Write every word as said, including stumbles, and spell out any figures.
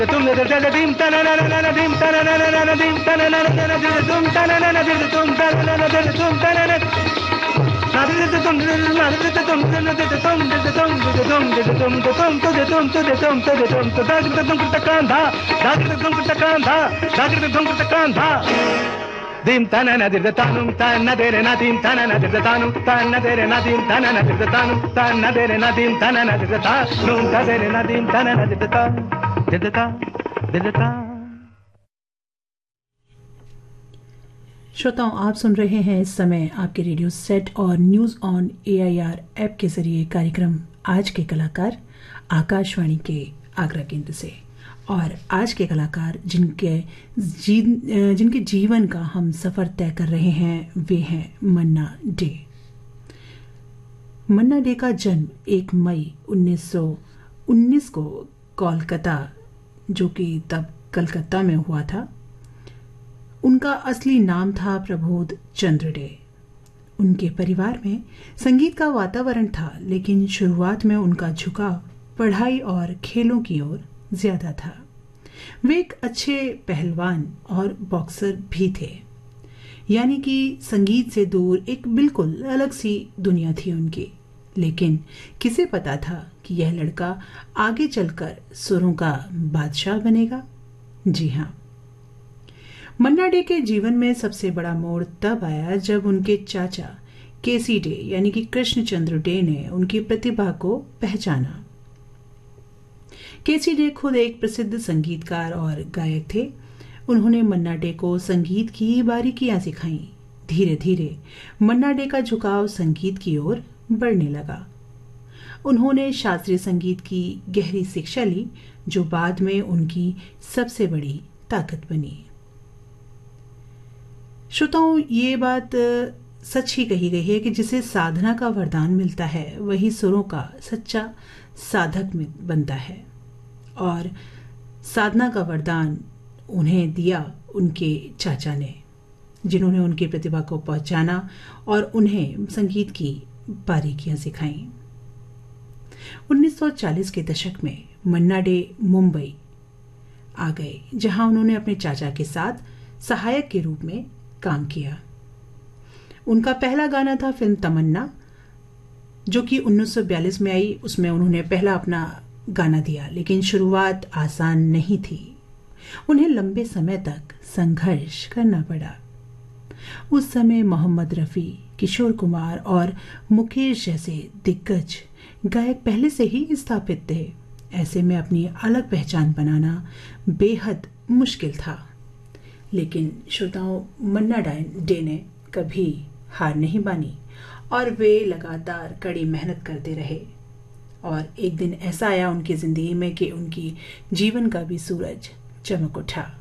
तुम dim tanana dim tanana dim tanana tum tanana tum tanana tum tanana dim tanana dirda tanum tanna dere na dim tanana dirda tanum tanna dere na dim tanana dirda tanum tanna dere na dim tanana dirda tanum tanna dere na dim tanana dirda tanum dirda tanum dirda tanum। श्रोताओं, आप सुन रहे हैं इस समय आपके radio set और news on AIR app के जरिए कार्यक्रम आज के कलाकार आकाशवाणी के आगरा केंद्र से। और आज के कलाकार जिनके जी, जिनके जीवन का हम सफर तय कर रहे हैं वे हैं मन्ना डे। मन्ना डे का जन्म एक मई उन्नीस सौ उन्नीस को कोलकाता, जो कि तब कलकत्ता में हुआ था। उनका असली नाम था प्रबोध चंद्र डे। उनके परिवार में संगीत का वातावरण था, लेकिन शुरुआत में उनका झुकाव पढ़ाई और खेलों की ओर ज्यादा था। वे एक अच्छे पहलवान और बॉक्सर भी थे, यानी कि संगीत से दूर एक बिल्कुल अलग सी दुनिया थी उनकी। लेकिन किसे पता था कि यह लड़का आगे चलकर सुरों का बादशाह बनेगा। जी हाँ, मन्ना डे के जीवन में सबसे बड़ा मोड़ तब आया जब उनके चाचा केसी डे यानी कि कृष्णचंद्र डे ने उनकी प्रतिभा को पहचाना। केसी डे खुद एक प्रसिद्ध संगीतकार और गायक थे। उन्होंने मन्ना डे को संगीत की बारीकियां सिखाई। धीरे धीरे मन्ना डे का झुकाव संगीत की ओर बढ़ने लगा। उन्होंने शास्त्रीय संगीत की गहरी शिक्षा ली, जो बाद में उनकी सबसे बड़ी ताकत बनी। श्रोताओं, ये बात सच ही कही गई है कि जिसे साधना का वरदान मिलता है वही सुरों का सच्चा साधक बनता है। और साधना का वरदान उन्हें दिया उनके चाचा ने, जिन्होंने उनकी प्रतिभा को पहचाना और उन्हें संगीत की बारीकियां सिखाई। उन्नीस सौ चालीस के दशक में मन्ना डे मुंबई आ गए, जहां उन्होंने अपने चाचा के साथ सहायक के रूप में काम किया। उनका पहला गाना था फिल्म तमन्ना, जो कि उन्नीस सौ बयालीस में आई। उसमें उन्होंने पहला अपना गाना दिया, लेकिन शुरुआत आसान नहीं थी। उन्हें लंबे समय तक संघर्ष करना पड़ा। उस समय मोहम्मद रफी, किशोर कुमार और मुकेश जैसे दिग्गज गायक पहले से ही स्थापित थे। ऐसे में अपनी अलग पहचान बनाना बेहद मुश्किल था। लेकिन श्रोताओं, मन्ना डे ने कभी हार नहीं मानी और वे लगातार कड़ी मेहनत करते रहे। और एक दिन ऐसा आया उनकी जिंदगी में कि उनकी जीवन का भी सूरज चमक उठा।